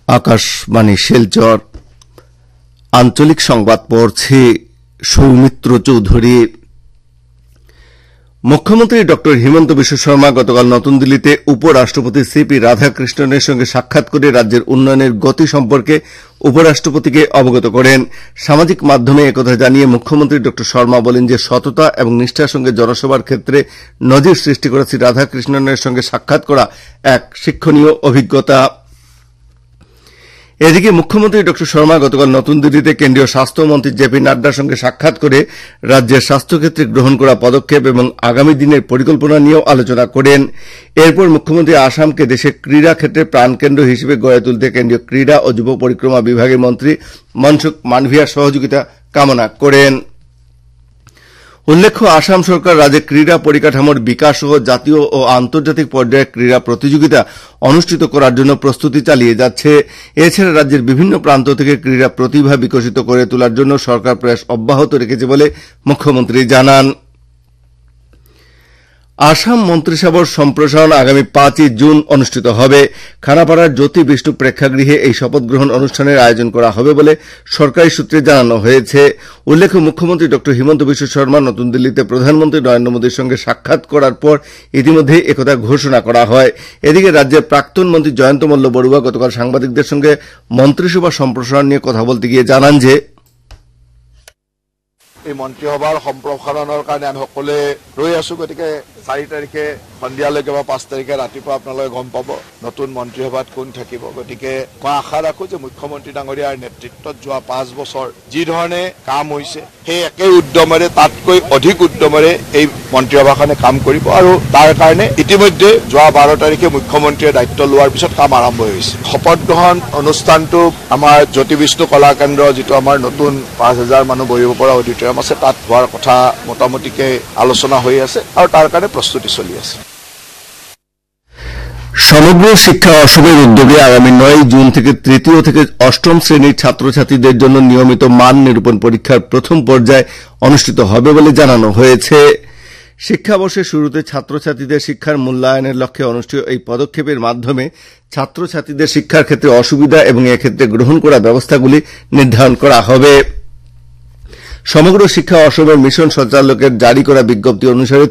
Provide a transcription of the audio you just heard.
আকাশবাণী শিলচর আঞ্চলিক সংবাদ পড়ছে সৌমিত্র চৌধুরী। মুখ্যমন্ত্রী ড হিমন্ত বিশ্ব শর্মা গতকাল নতুন দিল্লিতে উপরাষ্ট্রপতি সিপি রাধাকৃষ্ণনের সঙ্গে সাক্ষাৎ করে রাজ্যের উন্নয়নের গতি সম্পর্কে উপরাষ্ট্রপতিকে অবগত করেন। সামাজিক মাধ্যমে একথা জানিয়ে মুখ্যমন্ত্রী ড শর্মা বলেন যে সততা এবং নিষ্ঠার সঙ্গে জনসেবার ক্ষেত্রে নজির সৃষ্টি করা শ্রী রাধাকৃষ্ণনের সঙ্গে সাক্ষাৎ করা এক শিক্ষণীয় অভিজ্ঞতা। এদিকে মুখ্যমন্ত্রী ড শর্মা গতকাল নতুন দিল্লিতে কেন্দ্রীয় স্বাস্থ্যমন্ত্রী জেপি নাড্ডার সঙ্গে সাক্ষাৎ করে রাজ্যের স্বাস্থ্যক্ষেত্রে গ্রহণ করা পদক্ষেপ এবং আগামী দিনের পরিকল্পনা নিয়েও আলোচনা করেন। এরপর মুখ্যমন্ত্রী আসামকে দেশের ক্রীড়া ক্ষেত্রে প্রাণকেন্দ্র হিসেবে গড়ে তুলতে কেন্দ্রীয় ক্রীড়া ও যুব পরিক্রমা বিভাগের মন্ত্রী মনসুখ মান্ডভিয়ার সহযোগিতা কামনা করেন। উল্লেখ্য, আসাম সরকার রাজ্যে ক্রীড়া পরিকাঠামোর বিকাশ সহ জাতীয় ও আন্তর্জাতিক পর্যায়ে ক্রীড়া প্রতিযোগিতা অনুষ্ঠিত করার জন্য প্রস্তুতি চালিয়ে যাচ্ছে। এছাড়া রাজ্যের বিভিন্ন প্রান্ত থেকে ক্রীড়া প্রতিভা বিকশিত করে তোলার জন্য সরকার প্রয়াস অব্যাহত রেখেছে বলে মুখ্যমন্ত্রী জানান। আসাম মন্ত্রিসভার সম্প্রসারণ আগামী 5 জুন অনুষ্ঠিত হবে। খানাপাড়ার জ্যোতি বিষ্ণু প্রেক্ষাগৃহে এই শপথ গ্রহণ অনুষ্ঠানের আয়োজন করা হবে বলে সরকারি সূত্রে জানানো হয়েছে। উল্লেখ্য, মুখ্যমন্ত্রী ড হিমন্ত বিশ্ব শর্মা নতুন দিল্লিতে প্রধানমন্ত্রী নরেন্দ্র মোদীর সঙ্গে সাক্ষাৎ করার পর ইতিমধ্যে একথা ঘোষণা করা হয়। এদিকে রাজ্যের প্রাক্তন মন্ত্রী জয়ন্ত মল্ল বড়ুয়া গতকাল সাংবাদিকদের সঙ্গে মন্ত্রিসভা সম্প্রসারণ নিয়ে কথা বলতে গিয়ে জানান যে এই মন্ত্ৰীসভাৰ সম্প্ৰসাৰণৰ কাৰণে আমি সকলোৱে ৰৈ আছো। গতিকে 4 তাৰিখে সন্ধিয়ালৈকে বা 5 তাৰিখে ৰাতিপুৱা আপোনালোকে গম পাব নতুন মন্ত্ৰীসভাত কোন থাকিব। গতিকে মই আশা ৰাখো যে মুখ্যমন্ত্ৰী ডাঙৰীয়াৰ নেতৃত্বত যোৱা 5 বছৰ যি ধৰণে কাম হৈছে সেই একে উদ্যমেৰে তাতকৈ অধিক উদ্যমেৰে এই মন্ত্ৰীসভাখনে কাম কৰিব আৰু তাৰ কাৰণে ইতিমধ্যে যোৱা 12 তাৰিখে মুখ্যমন্ত্ৰীয়ে দায়িত্ব লোৱাৰ পিছত কাম আৰম্ভ হৈছে। শপত গ্ৰহণ অনুষ্ঠানটো আমাৰ জ্যোতি বিষ্ণু কলা কেন্দ্ৰ যিটো আমাৰ নতুন 5000 মানুহ বহিব পৰা অডিটৰিয়াম আছে তাত হোৱাৰ কথা মোটামুটিকে আলোচনা হৈ আছে আৰু তাৰ কাৰণে প্ৰস্তুতি চলি আছে। সমগ্র শিক্ষা অসমের উদ্যোগে আগামী 9 জুন থেকে তৃতীয় থেকে অষ্টম শ্রেণীর ছাত্রছাত্রীদের জন্য নিয়মিত মান নিরূপণ পরীক্ষার প্রথম পর্যায় অনুষ্ঠিত হবে বলে জানানো হয়েছে। শিক্ষাবর্ষের শুরুতে ছাত্রছাত্রীদের শিক্ষার মূল্যায়নের লক্ষ্যে অনুষ্ঠিত এই পদক্ষেপের মাধ্যমে ছাত্রছাত্রীদের শিক্ষার ক্ষেত্রে অসুবিধা এবং এক্ষেত্রে গ্রহণ করা ব্যবস্থাগুলি নির্ধারণ করা হবে। সমগ্র শিক্ষা অসমের মিশন সঞ্চালকের জারি করা বিজ্ঞপ্তি অনুসারে